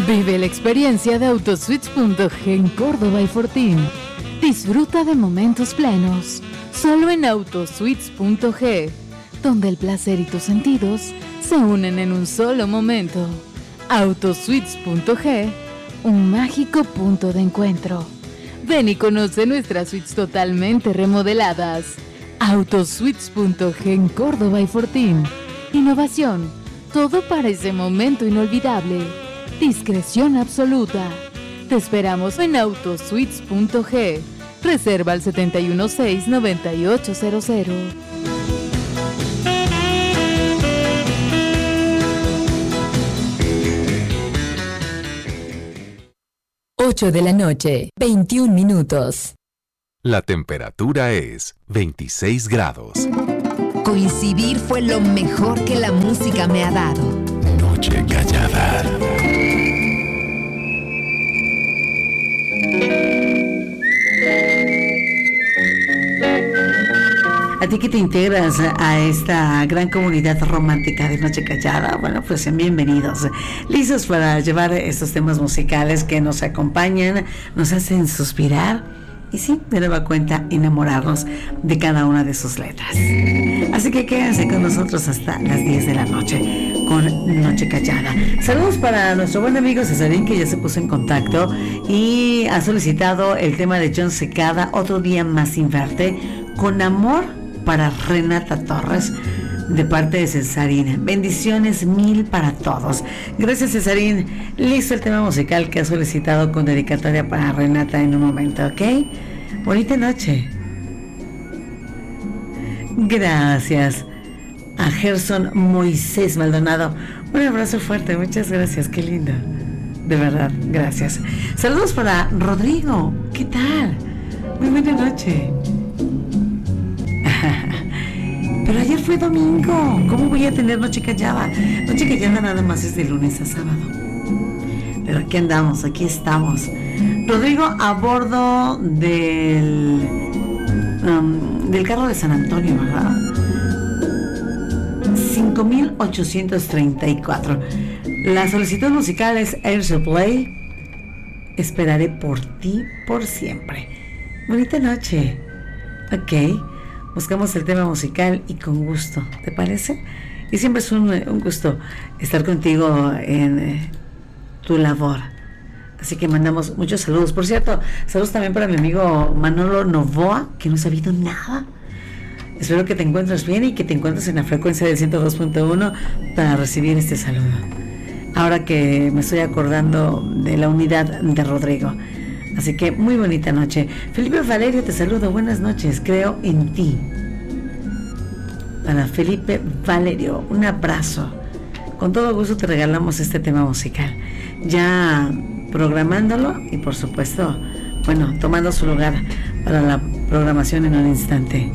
Vive la experiencia de Autosuites.g en Córdoba y Fortín. Disfruta de momentos plenos, solo en Autosuites.g, donde el placer y tus sentidos se unen en un solo momento. Autosuites.g, un mágico punto de encuentro. Ven y conoce nuestras suites totalmente remodeladas. Autosuites.g en Córdoba y Fortín. Innovación, todo para ese momento inolvidable. Discreción absoluta. Te esperamos en Autosuites.g. Reserva al 716-9800. 8 de la noche, 21 minutos. La temperatura es 26 grados. Coincidir fue lo mejor que la música me ha dado. Noche callada. A ti que te integras a esta gran comunidad romántica de Noche Callada, bueno, pues bienvenidos. Listos para llevar estos temas musicales que nos acompañan, nos hacen suspirar y sí, de nueva cuenta, enamorarnos de cada una de sus letras. Así que quédense con nosotros hasta las 10 de la noche con Noche Callada. Saludos para nuestro buen amigo Cesarín, que ya se puso en contacto y ha solicitado el tema de John Secada, Otro Día Más Sin Verte, con amor para Renata Torres, de parte de Cesarín. Bendiciones mil para todos. Gracias, Cesarín. Listo el tema musical que ha solicitado con dedicatoria para Renata en un momento, ¿ok? Bonita noche. Gracias a Gerson Moisés Maldonado. Un abrazo fuerte, muchas gracias, qué lindo. De verdad, gracias. Saludos para Rodrigo. ¿Qué tal? Muy buena noche. Pero ayer fue domingo. ¿Cómo voy a tener Noche Callada? Noche Callada nada más es de lunes a sábado. Pero aquí andamos, aquí estamos. Rodrigo a bordo del carro de San Antonio, ¿verdad? 5834. La solicitud musical es Air Supply. Esperaré por ti por siempre. Bonita noche. Ok. Buscamos el tema musical y con gusto, ¿te parece? Y siempre es un gusto estar contigo en tu labor. Así que mandamos muchos saludos. Por cierto, saludos también para mi amigo Manolo Novoa, que no ha sabido nada. Espero que te encuentres bien y que te encuentres en la frecuencia del 102.1 para recibir este saludo. Ahora que me estoy acordando de la unidad de Rodrigo. Así que muy bonita noche. Felipe Valerio, te saludo, buenas noches, creo en ti. Para Felipe Valerio, un abrazo. Con todo gusto te regalamos este tema musical. Ya programándolo y por supuesto, bueno, tomando su lugar para la programación en un instante.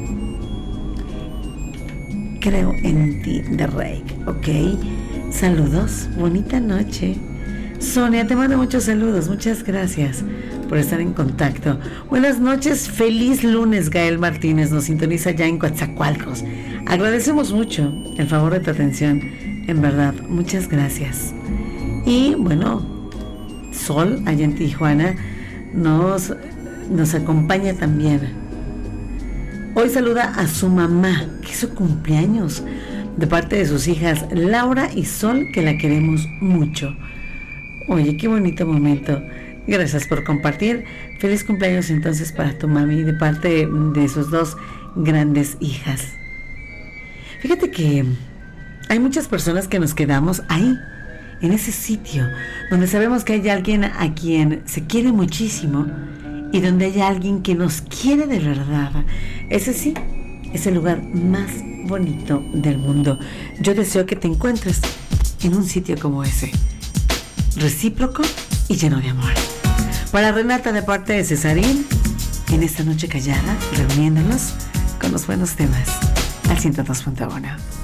Creo en ti, de Rake, ok. Saludos, bonita noche. Sonia, te mando muchos saludos, muchas gracias por estar en contacto. Buenas noches, feliz lunes. Gael Martínez nos sintoniza ya en Coatzacoalcos. Agradecemos mucho el favor de tu atención, en verdad, muchas gracias. Y bueno, Sol, allá en Tijuana, nos acompaña también. Hoy saluda a su mamá, que es su cumpleaños, de parte de sus hijas Laura y Sol, que la queremos mucho. Oye, qué bonito momento. Gracias por compartir. Feliz cumpleaños entonces para tu mami de parte de sus dos grandes hijas. Fíjate que hay muchas personas que nos quedamos ahí, en ese sitio, donde sabemos que hay alguien a quien se quiere muchísimo y donde hay alguien que nos quiere de verdad. Ese sí, es el lugar más bonito del mundo. Yo deseo que te encuentres en un sitio como ese, recíproco y lleno de amor. Para Renata de parte de Cesarín, en esta noche callada, reuniéndonos con los buenos temas al 102.1.